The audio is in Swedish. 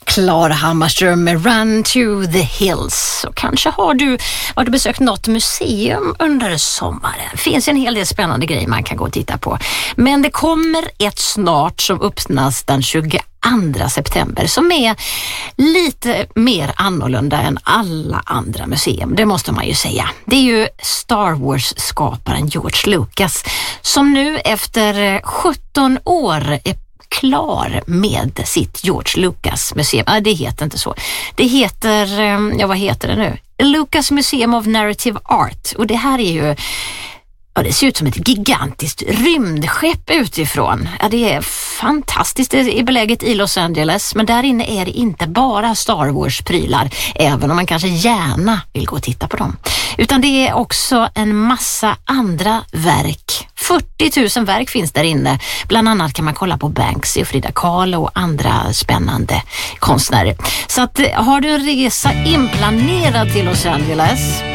Klara Hammarström med Run to the Hills. Och kanske har du besökt något museum under sommaren. Det finns en hel del spännande grejer man kan gå och titta på. Men det kommer ett snart som öppnas den 22 september som är lite mer annorlunda än alla andra museum. Det måste man ju säga. Det är ju Star Wars-skaparen George Lucas som nu efter 17 år är klar med sitt George Lucas museum. Det heter inte så. Det heter, vad heter det nu? Lucas Museum of Narrative Art. Och det här är ju, det ser ut som ett gigantiskt rymdskepp utifrån. Ja, det är fantastiskt. Det är beläget i Los Angeles, men där inne är det inte bara Star Wars-prylar, även om man kanske gärna vill gå och titta på dem. Utan det är också en massa andra verk. 40 000 verk finns där inne. Bland annat kan man kolla på Banksy, Frida Kahlo och andra spännande konstnärer. Så att, har du en resa inplanerad till Los Angeles,